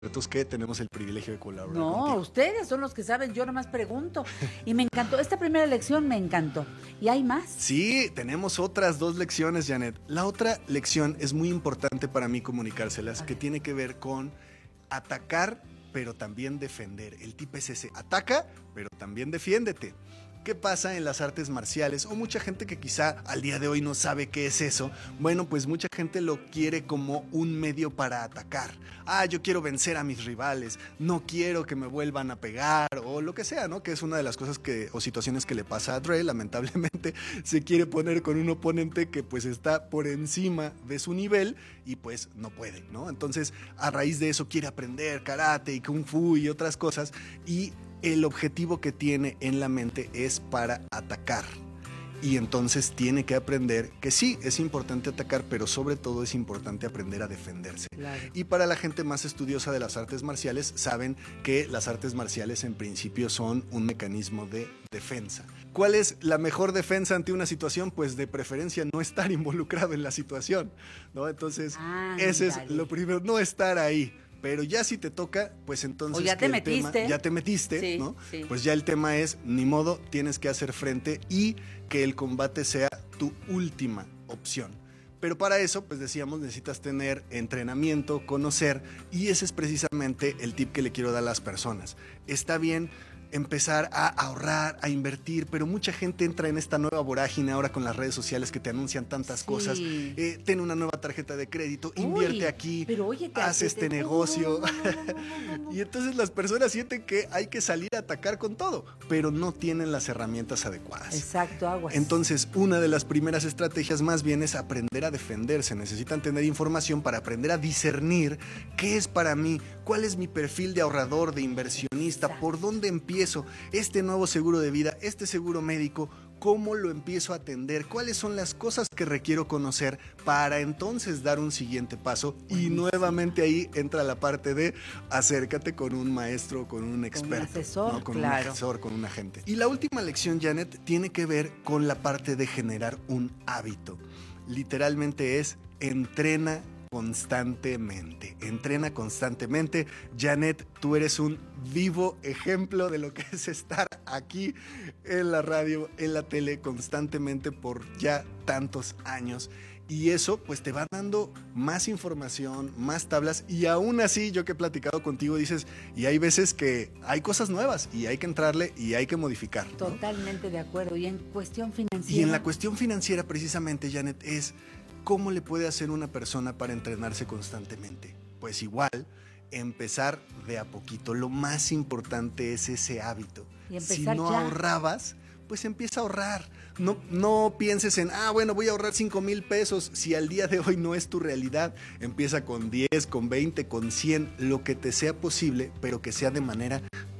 expertos que tenemos el privilegio de colaborar No, contigo. ustedes son los que saben, yo nomás pregunto. Y me encantó, esta primera lección me encantó. ¿Y hay más? Sí, tenemos otras 2 lecciones, Janet. La otra lección es muy importante para mí comunicárselas, que tiene que ver con atacar, pero también defender. El tip es ese, ataca, pero también defiéndete. ¿Qué pasa en las artes marciales? O mucha gente que quizá al día de hoy no sabe qué es eso. Bueno, pues mucha gente lo quiere como un medio para atacar. Yo quiero vencer a mis rivales, no quiero que me vuelvan a pegar o lo que sea, ¿no? Que es una de las cosas o situaciones que le pasa a Dre. Lamentablemente se quiere poner con un oponente que pues está por encima de su nivel y pues no puede, ¿no? Entonces, a raíz de eso quiere aprender karate y kung fu y otras cosas, y el objetivo que tiene en la mente es para atacar. Y entonces tiene que aprender que sí, es importante atacar, pero sobre todo es importante aprender a defenderse. Claro. Y para la gente más estudiosa de las artes marciales, saben que las artes marciales en principio son un mecanismo de defensa. ¿Cuál es la mejor defensa ante una situación? Pues de preferencia no estar involucrado en la situación, ¿no? Entonces, ese es lo primero, no estar ahí. Pero ya si te toca, pues entonces... O ya te metiste. Ya te metiste, sí, ¿no? Sí. Pues ya el tema es, ni modo, tienes que hacer frente y que el combate sea tu última opción. Pero para eso, pues decíamos, necesitas tener entrenamiento, conocer, y ese es precisamente el tip que le quiero dar a las personas. Está bien empezar a ahorrar, a invertir, pero mucha gente entra en esta nueva vorágine ahora con las redes sociales que te anuncian tantas cosas. Ten una nueva tarjeta de crédito, invierte aquí, pero oye, haz este negocio. No. Y entonces las personas sienten que hay que salir a atacar con todo, pero no tienen las herramientas adecuadas. Exacto, aguas. Entonces, una de las primeras estrategias más bien es aprender a defenderse. Necesitan tener información para aprender a discernir qué es para mí, cuál es mi perfil de ahorrador, de inversionista, Exacto. por dónde empiezo este nuevo seguro de vida, este seguro médico, cómo lo empiezo a atender, cuáles son las cosas que requiero conocer para entonces dar un siguiente paso. Y nuevamente ahí entra la parte de acércate con un maestro, con un experto, con un asesor, ¿no? Con claro. un asesor, con un agente. Y la última lección, Janet, tiene que ver con la parte de generar un hábito. Literalmente es entrena constantemente. Entrena constantemente. Janet, tú eres un vivo ejemplo de lo que es estar aquí en la radio, en la tele, constantemente por ya tantos años. Y eso pues te va dando más información, más tablas, y aún así yo que he platicado contigo dices, y hay veces que hay cosas nuevas y hay que entrarle y hay que modificar, ¿no? Totalmente de acuerdo. Y en cuestión financiera. Y en la cuestión financiera precisamente, Janet, es ¿cómo le puede hacer una persona para entrenarse constantemente? Pues igual, empezar de a poquito. Lo más importante es ese hábito. Y empezar si no ya. ahorrabas, pues empieza a ahorrar. No pienses en, bueno, voy a ahorrar 5,000 pesos. Si al día de hoy no es tu realidad, empieza con 10, con 20, con 100, lo que te sea posible, pero que sea de manera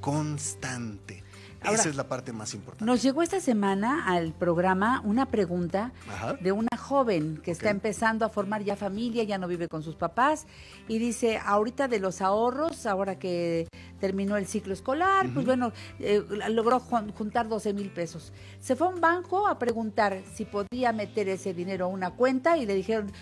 constante. Ahora, esa es la parte más importante. Nos llegó esta semana al programa una pregunta de una joven que está empezando a formar ya familia, ya no vive con sus papás, y dice, ahorita de los ahorros, ahora que terminó el ciclo escolar, pues bueno, logró juntar 12,000 pesos. Se fue a un banco a preguntar si podía meter ese dinero a una cuenta y le dijeron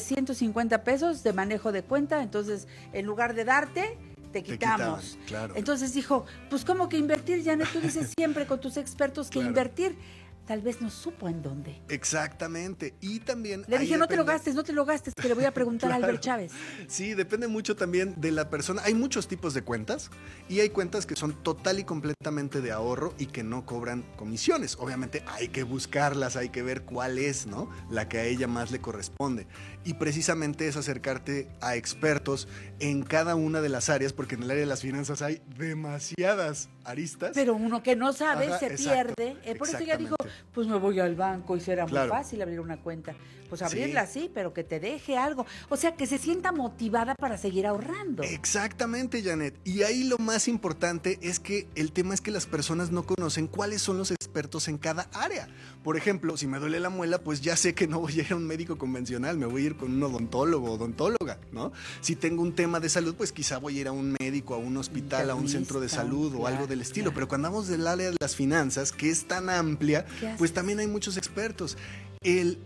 350 pesos de manejo de cuenta, entonces en lugar de darte, te quitamos. Claro. Entonces dijo, pues ¿cómo que invertir? Janet, tú dices siempre con tus expertos que invertir. Tal vez no supo en dónde. Exactamente. Y también... Le dije, no te lo gastes, que le voy a preguntar a Albert Chávez. Sí, depende mucho también de la persona. Hay muchos tipos de cuentas y hay cuentas que son total y completamente de ahorro y que no cobran comisiones. Obviamente hay que buscarlas, hay que ver cuál es, ¿no?, la que a ella más le corresponde. Y precisamente es acercarte a expertos en cada una de las áreas, porque en el área de las finanzas hay demasiadas aristas. Pero uno que no sabe se exacto, pierde. Por eso ella dijo, pues me voy al banco y será muy fácil abrir una cuenta. Pues abrirla sí, pero que te deje algo. O sea, que se sienta motivada para seguir ahorrando. Exactamente, Janet. Y ahí lo más importante es que el tema es que las personas no conocen cuáles son los expertos en cada área. Por ejemplo, si me duele la muela, pues ya sé que no voy a ir a un médico convencional, me voy a ir con un odontólogo o odontóloga, ¿no? Si tengo un tema de salud, pues quizá voy a ir a un médico, a un hospital, a un centro de salud o algo del estilo. Pero cuando hablamos del área de las finanzas, que es tan amplia, pues también hay muchos expertos. El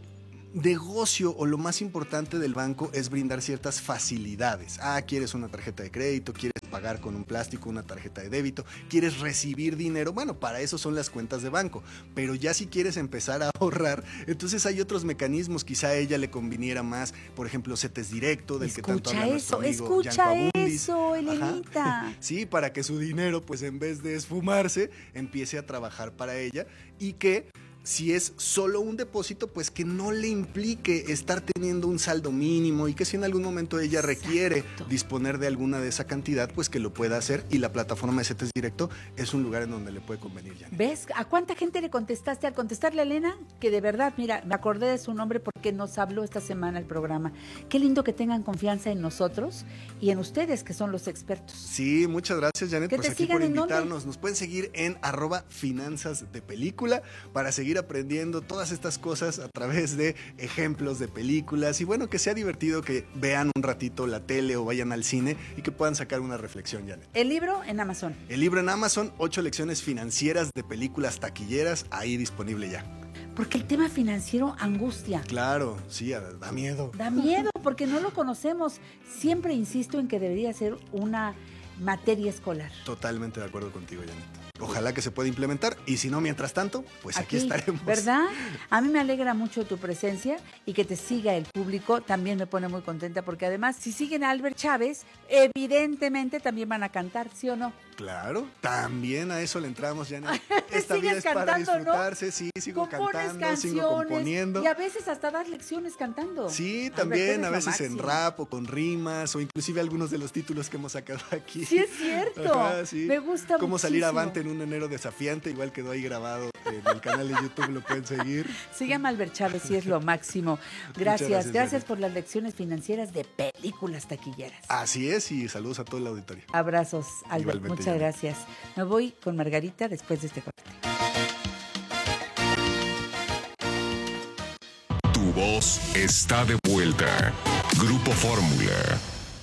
negocio o lo más importante del banco es brindar ciertas facilidades. Quieres una tarjeta de crédito, quieres pagar con un plástico, una tarjeta de débito, quieres recibir dinero, bueno, para eso son las cuentas de banco, pero ya si quieres empezar a ahorrar, entonces hay otros mecanismos, quizá a ella le conviniera más, por ejemplo, CETES Directo, del que tanto habla nuestro amigo Yanko Abundis. Escucha eso, Elenita. Ajá. Sí, para que su dinero, pues en vez de esfumarse, empiece a trabajar para ella y que si es solo un depósito, pues que no le implique estar teniendo un saldo mínimo y que si en algún momento ella requiere disponer de alguna de esa cantidad, pues que lo pueda hacer, y la plataforma de CETES Directo es un lugar en donde le puede convenir, Janet. ¿Ves? ¿A cuánta gente le contestaste al contestarle a Elena? Que de verdad, mira, me acordé de su nombre porque nos habló esta semana el programa. Qué lindo que tengan confianza en nosotros y en ustedes, que son los expertos. Sí, muchas gracias, Janet, pues aquí por invitarnos. ¿Dónde? Nos pueden seguir en @finanzasdepelícula para seguir aprendiendo todas estas cosas a través de ejemplos de películas y bueno, que sea divertido, que vean un ratito la tele o vayan al cine y que puedan sacar una reflexión, Janet. El libro en Amazon. El libro en Amazon, 8 lecciones financieras de películas taquilleras, ahí disponible ya. Porque el tema financiero angustia. Claro, sí, da miedo. Da miedo porque no lo conocemos. Siempre insisto en que debería ser una materia escolar. Totalmente de acuerdo contigo, Janet. Ojalá que se pueda implementar y si no, mientras tanto, pues aquí estaremos. ¿Verdad? A mí me alegra mucho tu presencia y que te siga el público. También me pone muy contenta porque además, si siguen a Albert Chávez, evidentemente también van a cantar, ¿sí o no? Claro, también a eso le entramos, Janet. Esta vida es para disfrutarse, ¿no? Sí, sigo cantando, sigo componiendo. Y a veces hasta dar lecciones cantando. Sí, también a veces en rap o con rimas o inclusive algunos de los títulos que hemos sacado aquí. Sí, es cierto. Ajá, sí. Me gusta mucho. Cómo salir avante en un enero desafiante, igual quedó ahí grabado en el canal de YouTube, lo pueden seguir. Se llama Albert Chávez y es lo máximo. Gracias por las lecciones financieras de películas taquilleras. Así es, y saludos a todo el auditorio. Abrazos, Albert. Igualmente, muchas gracias. Me voy con Margarita después de este corte. Tu voz está de vuelta. Grupo Fórmula.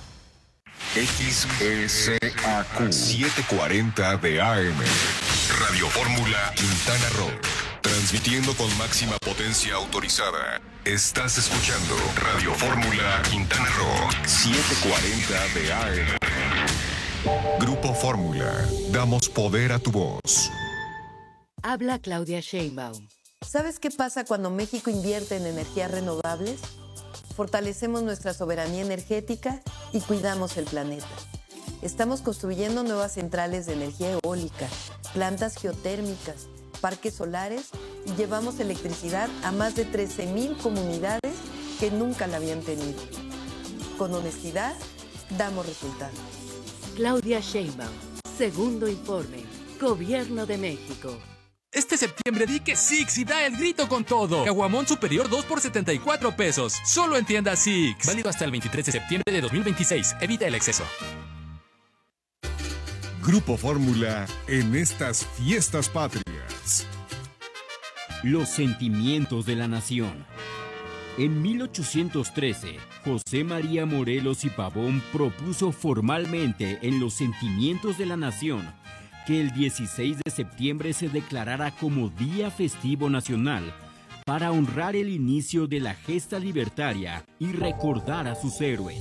XECAQ 740 de AM. Radio Fórmula Quintana Roo. Transmitiendo con máxima potencia autorizada. Estás escuchando Radio Fórmula Quintana Roo 740 de AM. Grupo Fórmula. Damos poder a tu voz. Habla Claudia Sheinbaum. ¿Sabes qué pasa cuando México invierte en energías renovables? Fortalecemos nuestra soberanía energética y cuidamos el planeta. Estamos construyendo nuevas centrales de energía eólica, plantas geotérmicas, parques solares y llevamos electricidad a más de 13,000 comunidades que nunca la habían tenido. Con honestidad, damos resultados. Claudia Sheinbaum, segundo informe, Gobierno de México. Este septiembre di que Six y da el grito con todo. Caguamón superior 2 por 74 pesos. Solo en tienda Six. Válido hasta el 23 de septiembre de 2026. Evita el exceso. Grupo Fórmula en estas fiestas patrias. Los sentimientos de la nación. En 1813, José María Morelos y Pavón propuso formalmente en los sentimientos de la nación que el 16 de septiembre se declarara como Día Festivo Nacional para honrar el inicio de la gesta libertaria y recordar a sus héroes.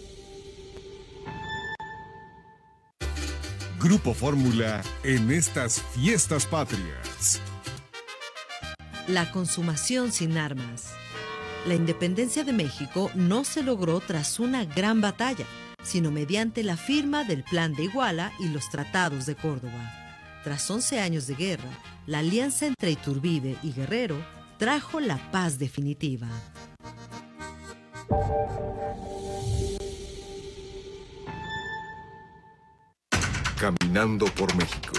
Grupo Fórmula en estas fiestas patrias. La consumación sin armas. La independencia de México no se logró tras una gran batalla, sino mediante la firma del Plan de Iguala y los Tratados de Córdoba. Tras 11 años de guerra, la alianza entre Iturbide y Guerrero trajo la paz definitiva. Caminando por México.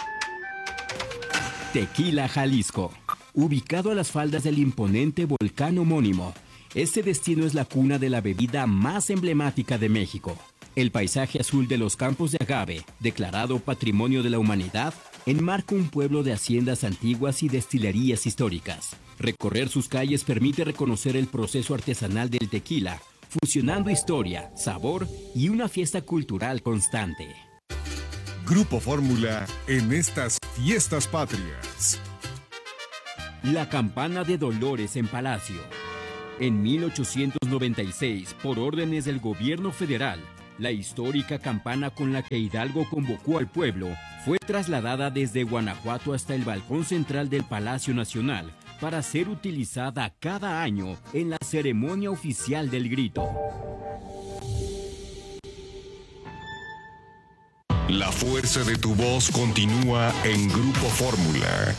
Tequila, Jalisco. Ubicado a las faldas del imponente volcán homónimo, este destino es la cuna de la bebida más emblemática de México. El paisaje azul de los campos de agave, declarado Patrimonio de la Humanidad, enmarca un pueblo de haciendas antiguas y destilerías históricas. Recorrer sus calles permite reconocer el proceso artesanal del tequila, fusionando historia, sabor y una fiesta cultural constante. Grupo Fórmula en estas fiestas patrias. La campana de Dolores en Palacio. En 1896, por órdenes del gobierno federal, la histórica campana con la que Hidalgo convocó al pueblo fue trasladada desde Guanajuato hasta el balcón central del Palacio Nacional para ser utilizada cada año en la ceremonia oficial del grito. La fuerza de tu voz continúa en Grupo Fórmula.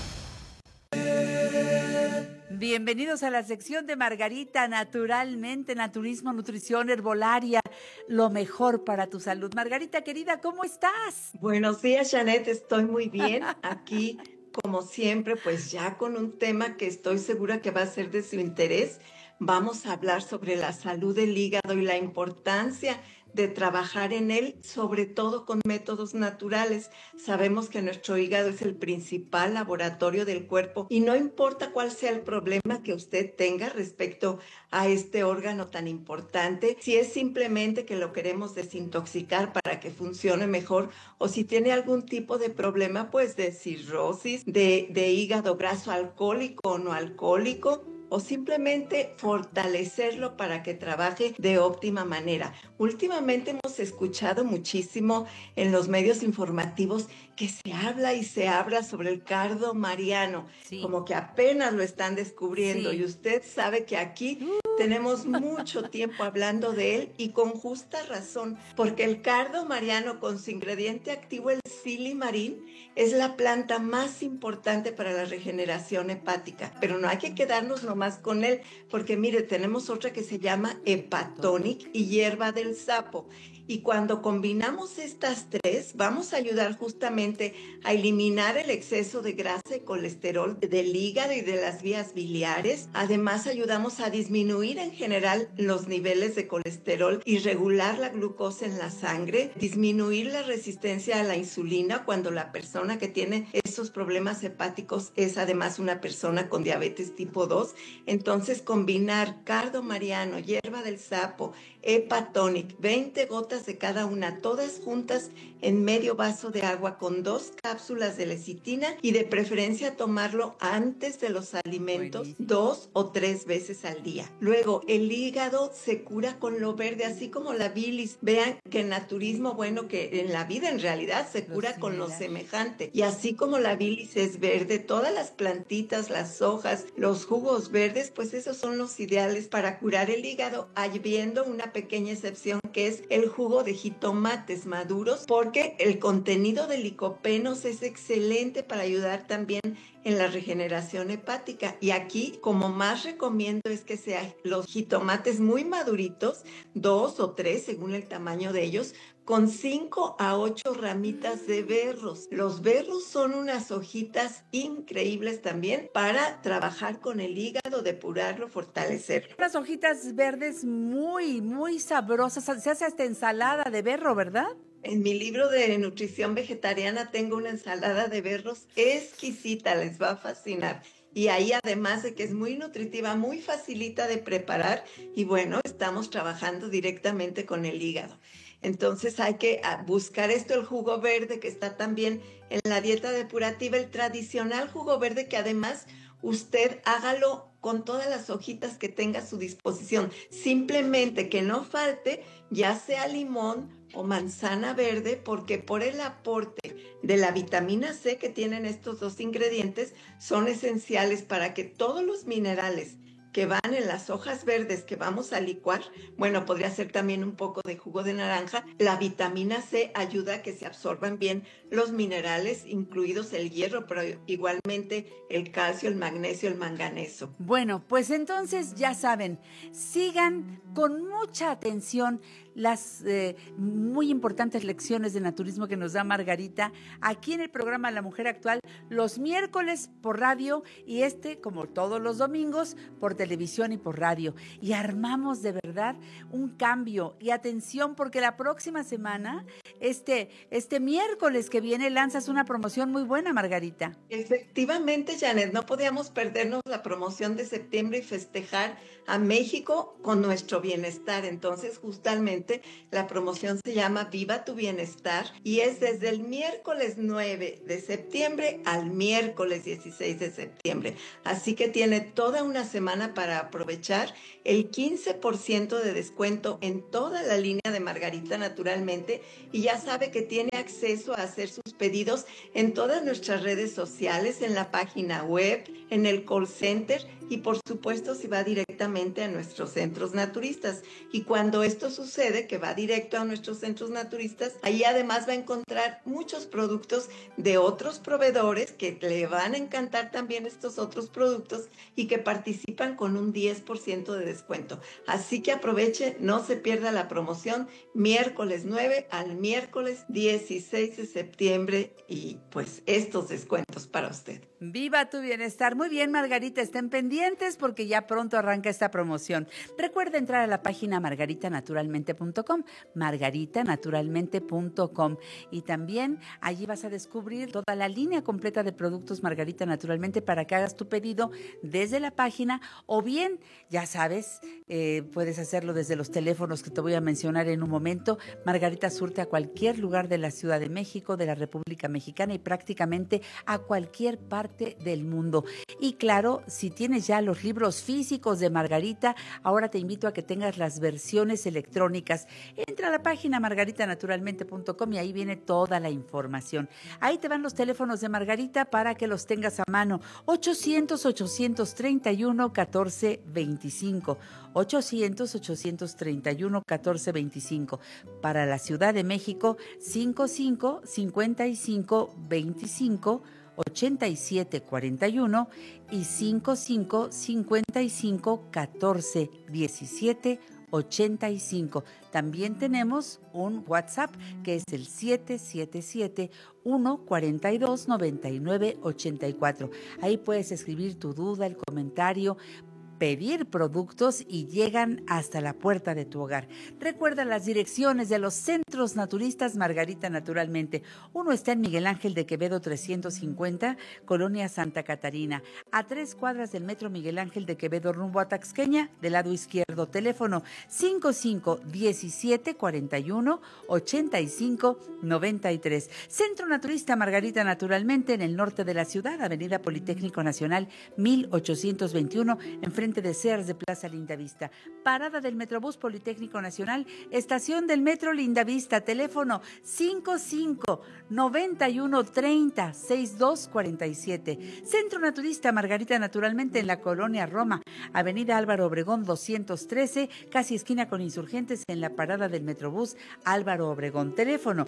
Bienvenidos a la sección de Margarita, naturalmente, naturismo, nutrición, herbolaria, lo mejor para tu salud. Margarita, querida, ¿cómo estás? Buenos días, Janet, estoy muy bien. Aquí, como siempre, pues ya con un tema que estoy segura que va a ser de su interés. Vamos a hablar sobre la salud del hígado y la importancia de trabajar en él, sobre todo con métodos naturales. Sabemos que nuestro hígado es el principal laboratorio del cuerpo y no importa cuál sea el problema que usted tenga respecto a este órgano tan importante, si es simplemente que lo queremos desintoxicar para que funcione mejor o si tiene algún tipo de problema, pues de cirrosis, de hígado graso alcohólico o no alcohólico, o simplemente fortalecerlo para que trabaje de óptima manera. Últimamente hemos escuchado muchísimo en los medios informativos que se habla y se habla sobre el cardo mariano, como que apenas lo están descubriendo, y usted sabe que aquí tenemos mucho tiempo hablando de él y con justa razón, porque el cardo mariano con su ingrediente activo, el silimarín, es la planta más importante para la regeneración hepática, pero no hay que quedarnos nomás con él, porque mire, tenemos otra que se llama Hepatonic y hierba del sapo. Y cuando combinamos estas tres, vamos a ayudar justamente a eliminar el exceso de grasa y colesterol del hígado y de las vías biliares. Además, ayudamos a disminuir en general los niveles de colesterol y regular la glucosa en la sangre, disminuir la resistencia a la insulina cuando la persona que tiene esos problemas hepáticos es además una persona con diabetes tipo 2. Entonces, combinar cardo mariano, hierba del sapo, Hepatonic, 20 gotas de cada una, todas juntas en medio vaso de agua con 2 cápsulas de lecitina y de preferencia tomarlo antes de los alimentos 2 o 3 veces al día. Luego, el hígado se cura con lo verde, así como la bilis. Vean que en naturismo, bueno, que en la vida en realidad se cura con lo semejante. Y así como la bilis es verde, todas las plantitas, las hojas, los jugos verdes, pues esos son los ideales para curar el hígado, habiendo una pequeña excepción que es el jugo de jitomates maduros, porque el contenido de licopenos es excelente para ayudar también en la regeneración hepática. Y aquí, como más recomiendo es que sean los jitomates muy maduritos, 2 o 3 según el tamaño de ellos, con 5 a 8 ramitas de berros. Los berros son unas hojitas increíbles también para trabajar con el hígado, depurarlo, fortalecerlo. Unas hojitas verdes muy, muy sabrosas. Se hace hasta ensalada de berro, ¿verdad? En mi libro de nutrición vegetariana tengo una ensalada de berros exquisita, les va a fascinar. Y ahí, además de que es muy nutritiva, muy facilita de preparar, y bueno, estamos trabajando directamente con el hígado. Entonces hay que buscar esto, el jugo verde que está también en la dieta depurativa, el tradicional jugo verde que además usted hágalo con todas las hojitas que tenga a su disposición. Simplemente que no falte ya sea limón o manzana verde, porque por el aporte de la vitamina C que tienen estos dos ingredientes son esenciales para que todos los minerales que van en las hojas verdes que vamos a licuar, bueno, podría ser también un poco de jugo de naranja. La vitamina C ayuda a que se absorban bien los minerales, incluidos el hierro, pero igualmente el calcio, el magnesio, el manganeso. Bueno, pues entonces ya saben, sigan con mucha atención las muy importantes lecciones de naturismo que nos da Margarita aquí en el programa La Mujer Actual, los miércoles por radio y como todos los domingos, por televisión y por radio. Y armamos de verdad un cambio. Y atención, porque la próxima semana este miércoles que viene lanzas una promoción muy buena, Margarita. Efectivamente, Janet, no podíamos perdernos la promoción de septiembre y festejar a México con nuestro bienestar. Entonces, justamente, la promoción se llama Viva tu Bienestar y es desde el miércoles 9 de septiembre al miércoles 16 de septiembre. Así que tiene toda una semana para aprovechar el 15% de descuento en toda la línea de Margarita Naturalmente, y ya sabe que tiene acceso a hacer sus pedidos en todas nuestras redes sociales, en la página web, en el call center y por supuesto si va directamente a nuestros centros naturistas. Y cuando esto sucede, que va directo a nuestros centros naturistas, ahí además va a encontrar muchos productos de otros proveedores que le van a encantar también estos otros productos y que participan con un 10% de descuento. Así que aproveche, no se pierda la promoción miércoles 9 al miércoles 16 de septiembre y pues estos descuentos para usted. Viva tu bienestar. Muy bien, Margarita, estén pendientes porque ya pronto arranca esta promoción. Recuerda entrar a la página margaritanaturalmente.com, margaritanaturalmente.com, y también allí vas a descubrir toda la línea completa de productos Margarita Naturalmente para que hagas tu pedido desde la página, o bien, ya sabes, puedes hacerlo desde los teléfonos que te voy a mencionar en un momento. Margarita surte a cualquier lugar de la Ciudad de México, de la República Mexicana y prácticamente a cualquier parte del mundo. Y claro, si tienes ya los libros físicos de Margarita, ahora te invito a que tengas las versiones electrónicas. Entra a la página margaritanaturalmente.com y ahí viene toda la información. Ahí te van los teléfonos de Margarita para que los tengas a mano. 800-831-1425. 800-831-1425. Para la Ciudad de México, 55-55-25 8741 y 55-55-14-17-85. También tenemos un WhatsApp que es el 777-142-9984. Ahí puedes escribir tu duda, el comentario, pedir productos y llegan hasta la puerta de tu hogar. Recuerda las direcciones de los centros naturistas Margarita Naturalmente. Uno está en Miguel Ángel de Quevedo 350, Colonia Santa Catarina, a 3 cuadras del metro Miguel Ángel de Quevedo rumbo a Taxqueña, del lado izquierdo. Teléfono 55-1741-8593. Centro Naturista Margarita Naturalmente en el norte de la ciudad, Avenida Politécnico Nacional 1821, enfrente de Sears de Plaza Lindavista. Parada del Metrobús Politécnico Nacional, estación del Metro Lindavista, teléfono 55-9130-6247. Centro Naturista Margarita Naturalmente en la Colonia Roma, Avenida Álvaro Obregón 213, casi esquina con Insurgentes, en la parada del Metrobús Álvaro Obregón. Teléfono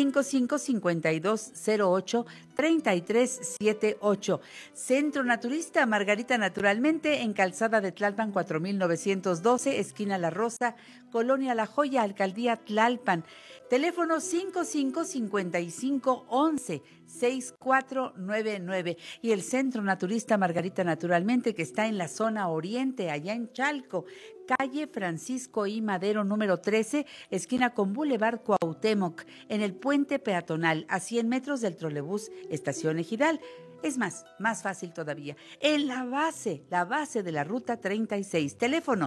55-5208-3378. Centro Naturista Margarita Naturalmente en Calzada de Tlalpan 4912, esquina La Rosa, Colonia La Joya, Alcaldía Tlalpan. Teléfono 55-55-11-6499. Y el Centro Naturista Margarita Naturalmente, que está en la zona oriente, allá en Chalco, calle Francisco I. Madero, número 13, esquina con Boulevard Cuauhtémoc, en el puente peatonal, a 100 metros del trolebús Estación Ejidal. Es más fácil todavía, en la base de la ruta 36, teléfono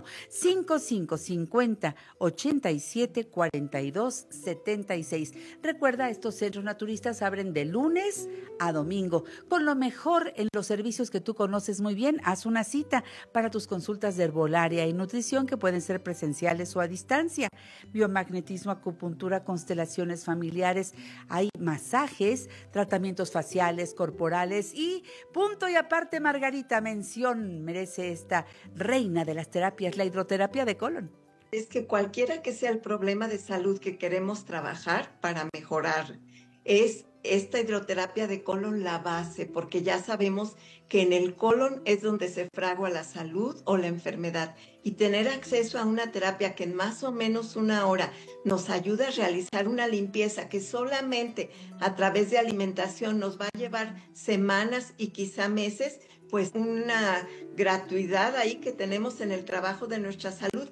55-50-87-42-76. Recuerda, estos centros naturistas abren de lunes a domingo, con lo mejor en los servicios que tú conoces muy bien. Haz una cita para tus consultas de herbolaria y nutrición, que pueden ser presenciales o a distancia. Biomagnetismo, acupuntura, constelaciones familiares, hay masajes, tratamientos faciales, corporales. Y punto y aparte, Margarita, mención merece esta reina de las terapias, la hidroterapia de colon. Es que cualquiera que sea el problema de salud que queremos trabajar para mejorar, es esta hidroterapia de colon la base, porque ya sabemos que en el colon es donde se fragua la salud o la enfermedad, y tener acceso a una terapia que en más o menos una hora nos ayuda a realizar una limpieza que solamente a través de alimentación nos va a llevar semanas y quizá meses, pues una gratuidad ahí que tenemos en el trabajo de nuestra salud.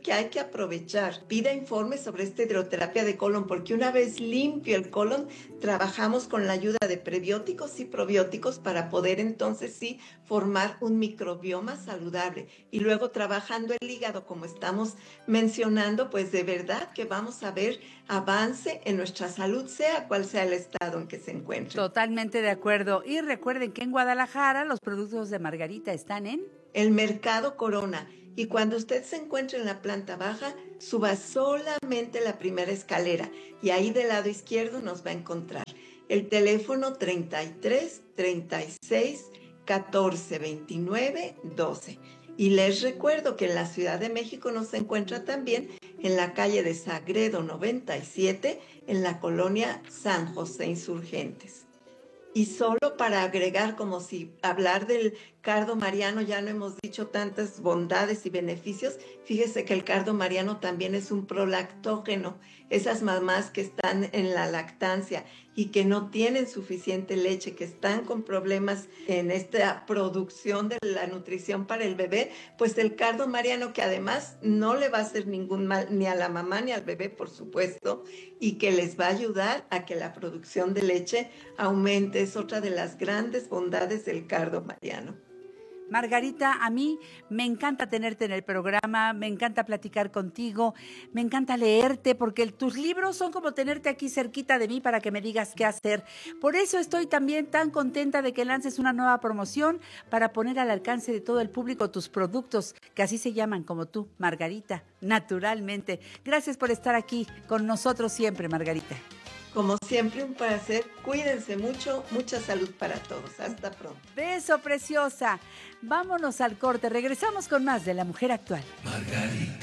que hay que aprovechar. Pida informes sobre esta hidroterapia de colon, porque una vez limpio el colon, trabajamos con la ayuda de prebióticos y probióticos para poder entonces sí formar un microbioma saludable. Y luego trabajando el hígado, como estamos mencionando, pues de verdad que vamos a ver avance en nuestra salud, sea cual sea el estado en que se encuentre. Totalmente de acuerdo. Y recuerden que en Guadalajara los productos de Margarita están en el Mercado Corona. Y cuando usted se encuentre en la planta baja, suba solamente la primera escalera y ahí del lado izquierdo nos va a encontrar. El teléfono 33 36 14 29 12. Y les recuerdo que en la Ciudad de México nos encuentra también en la calle de Sagredo 97, en la colonia San José Insurgentes. Y solo para agregar, como si hablar del cardo mariano ya no hemos dicho tantas bondades y beneficios, fíjese que el cardo mariano también es un prolactógeno. Esas mamás que están en la lactancia y que no tienen suficiente leche, que están con problemas en esta producción de la nutrición para el bebé, pues el cardo mariano, que además no le va a hacer ningún mal ni a la mamá ni al bebé, por supuesto, y que les va a ayudar a que la producción de leche aumente, es otra de las grandes bondades del cardo mariano. Margarita, a mí me encanta tenerte en el programa, me encanta platicar contigo, me encanta leerte, porque tus libros son como tenerte aquí cerquita de mí para que me digas qué hacer. Por eso estoy también tan contenta de que lances una nueva promoción para poner al alcance de todo el público tus productos, que así se llaman como tú, Margarita, naturalmente. Gracias por estar aquí con nosotros siempre, Margarita. Como siempre, un placer. Cuídense mucho, mucha salud para todos. Hasta pronto. Beso, preciosa. Vámonos al corte. Regresamos con más de La Mujer Actual. Margarita.